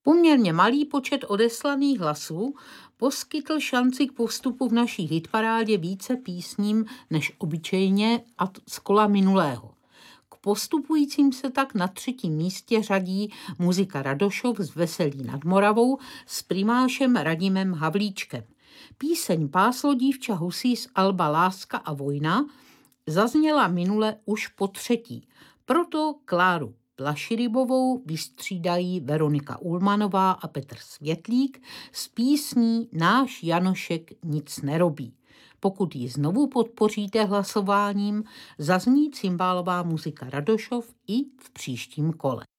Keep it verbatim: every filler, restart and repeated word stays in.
Poměrně malý počet odeslaných hlasů poskytl šanci k postupu v naší hitparádě více písním než obyčejně a z kola minulého. K postupujícím se tak na třetím místě řadí muzika Radošov z Veselí nad Moravou s primášem Radimem Havlíčkem. Píseň Páslo dívča husí z alba Láska a vojna zazněla minule už po třetí, proto Kláru Plaširybovou vystřídají Veronika Ulmanová a Petr Světlík s písní Náš Janošek nic nerobí. Pokud ji znovu podpoříte hlasováním, zazní cymbálová muzika Radošov i v příštím kole.